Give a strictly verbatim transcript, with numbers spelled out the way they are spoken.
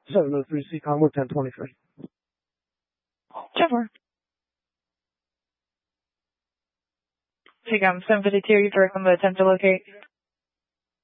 seven oh three C Conway, ten twenty-three. ten four. Take um seven fifty-two, you direct on the attempt to locate.